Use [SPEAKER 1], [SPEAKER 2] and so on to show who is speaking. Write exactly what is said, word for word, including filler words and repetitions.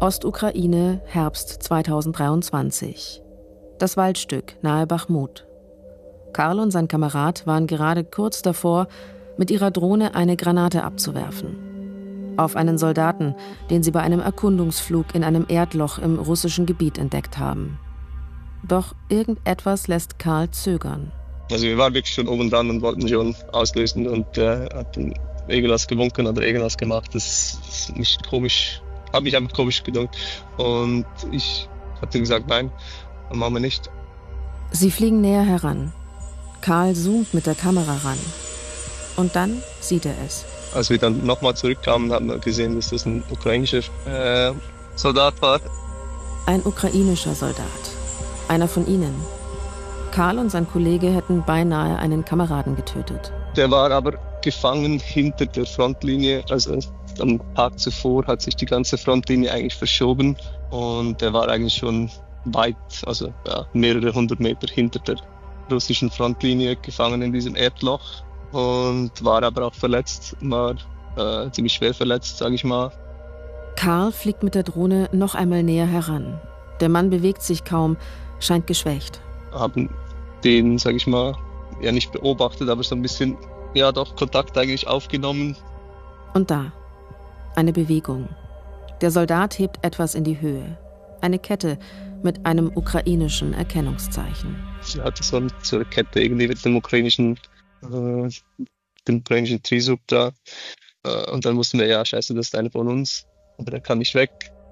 [SPEAKER 1] Ostukraine, Herbst zweitausenddreiundzwanzig. Das Waldstück nahe Bachmut. Karl und sein Kamerad waren gerade kurz davor, mit ihrer Drohne eine Granate abzuwerfen. Auf einen Soldaten, den sie bei einem Erkundungsflug in einem Erdloch im russischen Gebiet entdeckt haben. Doch irgendetwas lässt Karl zögern.
[SPEAKER 2] Also wir waren wirklich schon oben dran und wollten schon auslösen und äh, hatten irgendwas gewunken oder irgendwas gemacht. Das ist mich komisch, hat mich einfach komisch gedünkt. Und ich hatte gesagt, nein, machen wir nicht.
[SPEAKER 1] Sie fliegen näher heran. Karl zoomt mit der Kamera ran. Und dann sieht er es.
[SPEAKER 2] Als wir dann nochmal zurückkamen, haben wir gesehen, dass das ein ukrainischer äh, Soldat war.
[SPEAKER 1] Ein ukrainischer Soldat. Einer von ihnen. Karl und sein Kollege hätten beinahe einen Kameraden getötet.
[SPEAKER 2] Der war aber gefangen hinter der Frontlinie. Also am Tag zuvor hat sich die ganze Frontlinie eigentlich verschoben. Und der war eigentlich schon weit, also ja, mehrere hundert Meter hinter der russischen Frontlinie gefangen in diesem Erdloch. Und war aber auch verletzt, war äh, ziemlich schwer verletzt, sage ich mal.
[SPEAKER 1] Karl fliegt mit der Drohne noch einmal näher heran. Der Mann bewegt sich kaum, scheint geschwächt.
[SPEAKER 2] Haben den, sage ich mal, ja nicht beobachtet, aber so ein bisschen, ja doch, Kontakt eigentlich aufgenommen.
[SPEAKER 1] Und da, eine Bewegung. Der Soldat hebt etwas in die Höhe. Eine Kette mit einem ukrainischen Erkennungszeichen.
[SPEAKER 2] Sie hatte so eine, so eine Kette irgendwie mit dem ukrainischen, äh, dem ukrainischen Trisub da. Äh, und dann wussten wir, ja, scheiße, das ist einer von uns. Aber der kann nicht weg.